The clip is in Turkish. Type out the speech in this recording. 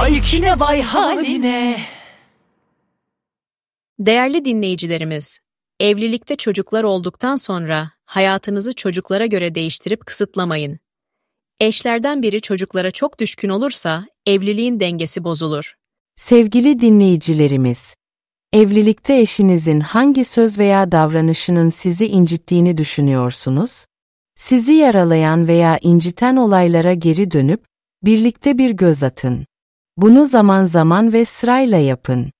Vay kine vay haline. Değerli dinleyicilerimiz, evlilikte çocuklar olduktan sonra hayatınızı çocuklara göre değiştirip kısıtlamayın. Eşlerden biri çocuklara çok düşkün olursa evliliğin dengesi bozulur. Sevgili dinleyicilerimiz, evlilikte eşinizin hangi söz veya davranışının sizi incittiğini düşünüyorsunuz? Sizi yaralayan veya inciten olaylara geri dönüp birlikte bir göz atın. Bunu zaman zaman ve sırayla yapın.